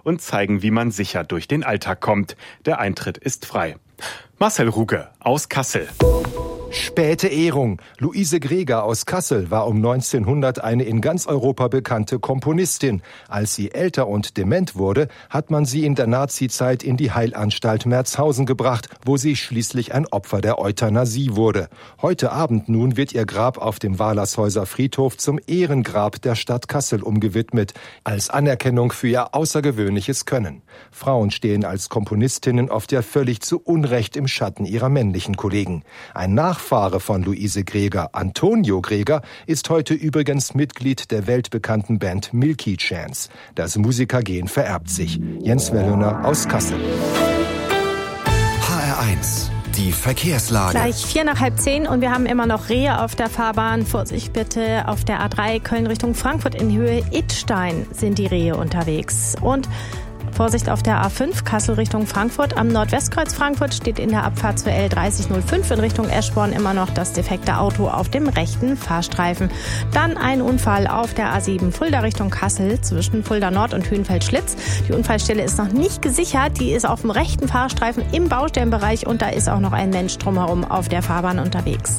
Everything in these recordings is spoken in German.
und zeigen, wie man sicher durch den Alltag kommt. Der Eintritt ist frei. Marcel Ruge aus Kassel. Späte Ehrung. Luise Greger aus Kassel war um 1900 eine in ganz Europa bekannte Komponistin. Als sie älter und dement wurde, hat man sie in der Nazizeit in die Heilanstalt Merzhausen gebracht, wo sie schließlich ein Opfer der Euthanasie wurde. Heute Abend nun wird ihr Grab auf dem Walershäuser Friedhof zum Ehrengrab der Stadt Kassel umgewidmet, als Anerkennung für ihr außergewöhnliches Können. Frauen stehen als Komponistinnen oft ja völlig zu Unrecht im Schatten ihrer männlichen Kollegen. Ein Nachfahre von Luise Greger, Antonio Greger, ist heute übrigens Mitglied der weltbekannten Band Milky Chance. Das Musikergen vererbt sich. Jens Wellhöner aus Kassel. HR1, die Verkehrslage. Gleich 9:45 und wir haben immer noch Rehe auf der Fahrbahn. Vorsicht bitte, auf der A3 Köln Richtung Frankfurt in Höhe Idstein sind die Rehe unterwegs. Und Vorsicht auf der A5 Kassel Richtung Frankfurt. Am Nordwestkreuz Frankfurt steht in der Abfahrt zur L3005 in Richtung Eschborn immer noch das defekte Auto auf dem rechten Fahrstreifen. Dann ein Unfall auf der A7 Fulda Richtung Kassel zwischen Fulda Nord und Hühnfeld-Schlitz. Die Unfallstelle ist noch nicht gesichert. Die ist auf dem rechten Fahrstreifen im Baustellenbereich und da ist auch noch ein Mensch drumherum auf der Fahrbahn unterwegs.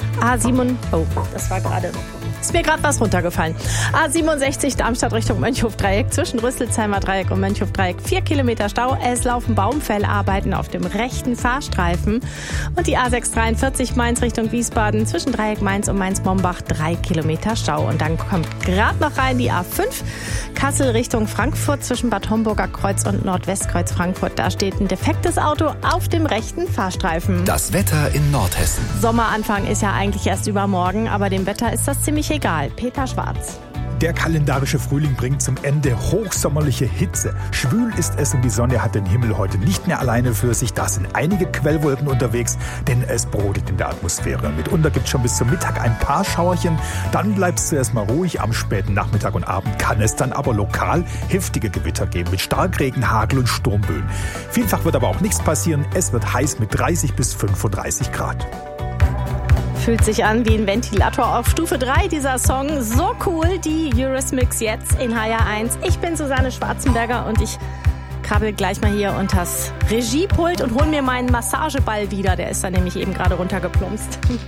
Ist mir gerade was runtergefallen. A67 Darmstadt Richtung Mönchhof-Dreieck zwischen Rüsselsheimer Dreieck und Mönchhof-Dreieck 4 Kilometer Stau. Es laufen Baumfellarbeiten auf dem rechten Fahrstreifen. Und die A643 Mainz Richtung Wiesbaden zwischen Dreieck Mainz und Mainz-Mombach 3 Kilometer Stau. Und dann kommt gerade noch rein die A5 Kassel Richtung Frankfurt zwischen Bad Homburger Kreuz und Nordwestkreuz Frankfurt. Da steht ein defektes Auto auf dem rechten Fahrstreifen. Das Wetter in Nordhessen. Sommeranfang ist ja eigentlich erst übermorgen, aber dem Wetter ist das ziemlich egal. Peter Schwarz. Der kalendarische Frühling bringt zum Ende hochsommerliche Hitze. Schwül ist es und die Sonne hat den Himmel heute nicht mehr alleine für sich. Da sind einige Quellwolken unterwegs, denn es brodelt in der Atmosphäre. Mitunter gibt es schon bis zum Mittag ein paar Schauerchen. Dann bleibt es zuerst mal ruhig. Am späten Nachmittag und Abend kann es dann aber lokal heftige Gewitter geben mit Starkregen, Hagel und Sturmböen. Vielfach wird aber auch nichts passieren. Es wird heiß mit 30 bis 35 Grad. Fühlt sich an wie ein Ventilator auf Stufe 3, dieser Song. So cool, die Eurismix jetzt in HR1. Ich bin Susanne Schwarzenberger und ich krabbel gleich mal hier unters Regiepult und hol mir meinen Massageball wieder. Der ist da nämlich eben gerade runtergeplumpst.